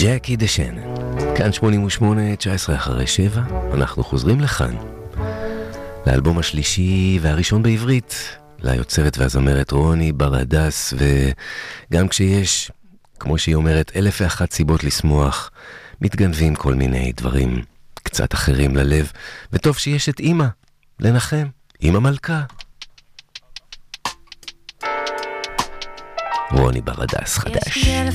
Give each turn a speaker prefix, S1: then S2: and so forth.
S1: ג'קי דשן, כאן 88, 19 אחרי 7, אנחנו חוזרים לכאן. לאלבום השלישי והראשון בעברית, ליוצרת והזמרת רוני ברדס, וגם כשיש, כמו שהיא אומרת, 1,001 סיבות לשמוח, מתגנבים כל מיני דברים קצת אחרים ללב, וטוב שיש את אמא, לנחם, אמא מלכה. רוני ברדס חדש.